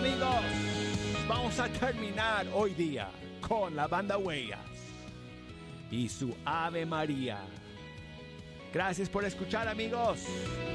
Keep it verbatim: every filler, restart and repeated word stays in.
amigos, vamos a terminar hoy día con la banda Huellas y su Ave María. Gracias por escuchar, amigos.